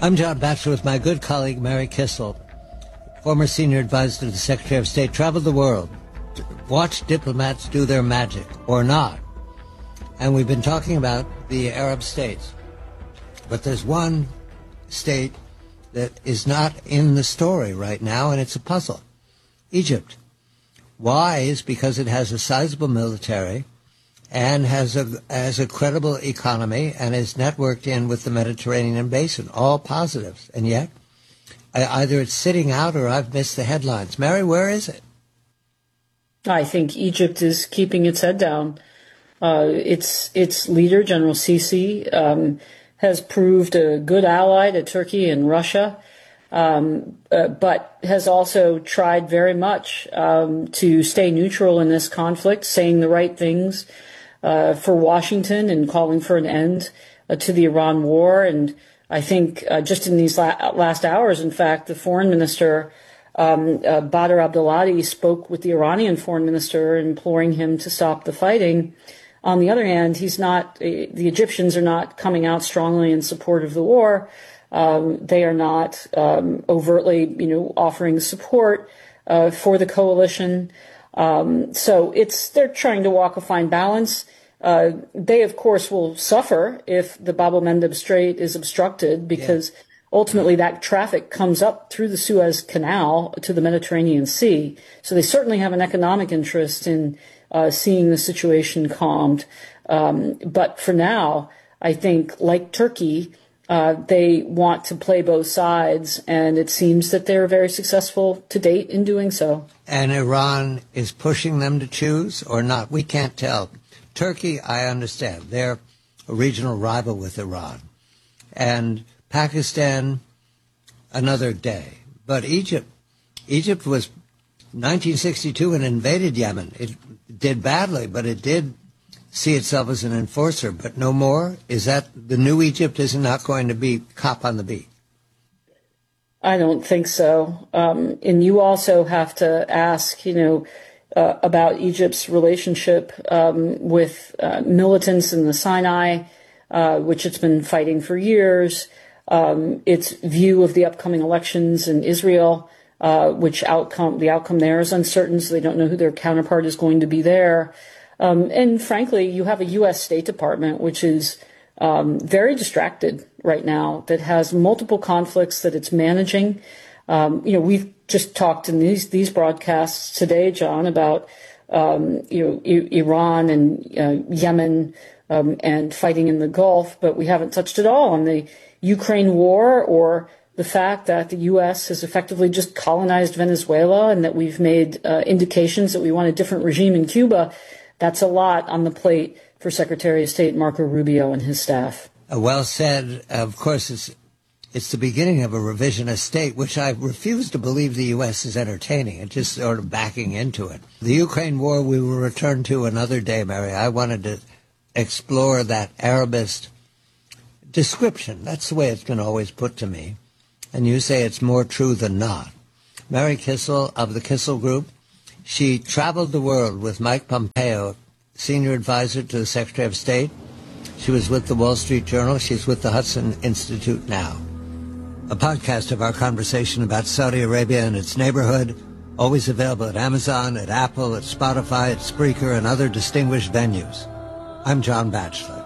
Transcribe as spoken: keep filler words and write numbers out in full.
I'm John Batchelor with my good colleague Mary Kissel, former senior advisor to the Secretary of State, traveled the world, watched diplomats do their magic, or not. And we've been talking about the Arab states. But there's one state that is not in the story right now, and it's a puzzle. Egypt. Why? Is because it has a sizable military and has a, has a credible economy and is networked in with the Mediterranean basin. All positives. And yet, either it's sitting out or I've missed the headlines. Mary, where is it? I think Egypt is keeping its head down. Uh, its its leader, General Sisi, um, has proved a good ally to Turkey and Russia, um, uh, but has also tried very much um, to stay neutral in this conflict, saying the right things uh, for Washington and calling for an end uh, to the Iran war. And I think uh, just in these la- last hours, in fact, the foreign minister, um, uh, Badr Abdulati, spoke with the Iranian foreign minister, imploring him to stop the fighting. On the other hand, he's not, the Egyptians are not coming out strongly in support of the war. Um, they are not um, overtly, you know, offering support uh, for the coalition. Um, so it's, they're trying to walk a fine balance. Uh, they, of course, will suffer if the Bab el-Mandeb Strait is obstructed, because yeah. ultimately that traffic comes up through the Suez Canal to the Mediterranean Sea. So they certainly have an economic interest in Uh, seeing the situation calmed. Um, but for now, I think, like Turkey, uh, they want to play both sides, and it seems that they're very successful to date in doing so. And Iran is pushing them to choose or not? We can't tell. Turkey, I understand. They're a regional rival with Iran. And Pakistan, another day. But Egypt, Egypt was nineteen sixty-two and invaded Yemen. It did badly, but it did see itself as an enforcer, but no more? Is that the new Egypt is not going to be cop on the beat? I don't think so. Um, and you also have to ask, you know, uh, about Egypt's relationship um, with uh, militants in the Sinai, uh, which it's been fighting for years, um, its view of the upcoming elections in Israel, Uh, which outcome, the outcome there is uncertain, so they don't know who their counterpart is going to be there. Um, and frankly, you have a U S State Department, which is um, very distracted right now, that has multiple conflicts that it's managing. Um, you know, we've just talked in these, these broadcasts today, John, about, um, you know, I- Iran and uh, Yemen um, and fighting in the Gulf, but we haven't touched at all on the Ukraine war or the fact that the U S has effectively just colonized Venezuela and that we've made uh, indications that we want a different regime in Cuba. That's a lot on the plate for Secretary of State Marco Rubio and his staff. Uh, well said. Of course, it's, it's the beginning of a revisionist state, which I refuse to believe the U S is entertaining and just sort of backing into it. The Ukraine war we will return to another day, Mary. I wanted to explore that Arabist description. That's the way it's been always put to me. And you say it's more true than not. Mary Kissel of the Kissel Group, she traveled the world with Mike Pompeo, senior advisor to the Secretary of State. She was with the Wall Street Journal. She's with the Hudson Institute now. A podcast of our conversation about Saudi Arabia and its neighborhood, always available at Amazon, at Apple, at Spotify, at Spreaker, and other distinguished venues. I'm John Batchelor.